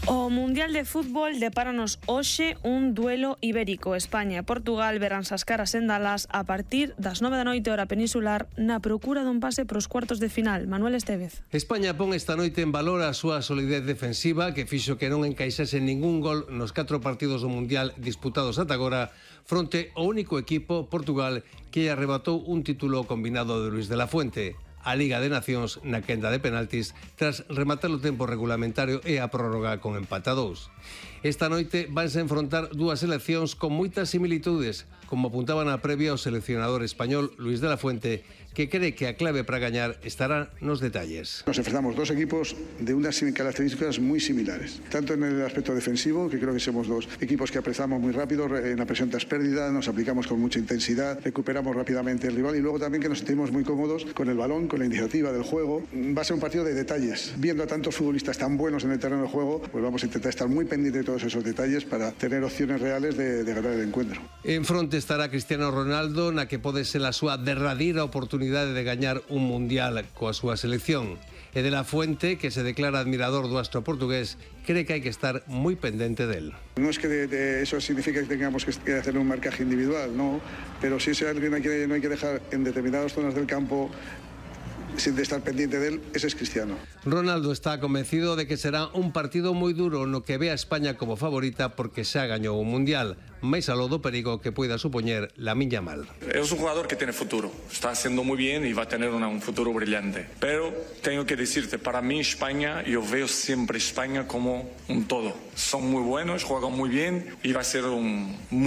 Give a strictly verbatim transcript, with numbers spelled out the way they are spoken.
O Mundial de Fútbol depáranos hoxe un duelo ibérico. España e Portugal verán as caras en Dallas a partir das nove da noite hora peninsular na procura dun pase pros cuartos de final. Manuel Estévez. España pon esta noite en valor a súa solidez defensiva que fixo que non encaixase ningún gol nos catro partidos do Mundial disputados ata agora fronte ao único equipo, Portugal, que lle arrebatou un título combinado de Luis de la Fuente. A Liga de Nacións na quenda de penaltis tras rematar o tempo regulamentario e a prórroga con empate a dous. Esta noite vanse enfrontar dúas seleccións con moitas similitudes, como apuntaba na previa o seleccionador español Luis de la Fuente, que cree que a clave para gañar estará nos detalles. Nos enfrentamos dos equipos de unas características muy similares, tanto en el aspecto defensivo, que creo que somos dos equipos que apresamos muy rápido, en la presión tras pérdida, nos aplicamos con mucha intensidad, recuperamos rápidamente el rival y luego también que nos sentimos muy cómodos con el balón, con la iniciativa del juego. Va a ser un partido de detalles. Viendo a tantos futbolistas tan buenos en el terreno de juego, pues vamos a intentar estar muy pendientes de todos esos detalles para tener opciones reales de, de ganar el encuentro. En fronte estará Cristiano Ronaldo, na que pode ser a súa derradeira oportunidade de gañar un mundial coa súa selección. E de la Fuente, que se declara admirador do astro portugués, cree que hai que estar moi pendente del. No es que de, de eso significa que tengamos que hacer un marcaje individual, no, pero si es alguien que no hay que dejar en determinadas zonas del campo sin de estar pendiente de él, ese es Cristiano. Ronaldo está convencido de que será un partido moi duro no que ve a España como favorita porque xa gañou un mundial, máis aló do perigo que pueda supoñer Lamine Yamal. Es un jugador que tiene futuro, está haciendo muy bien y va a tener una, un futuro brillante. Pero tengo que decirte, para mí España, yo veo siempre España como un todo. Son muy buenos, juegan muy bien y va a ser un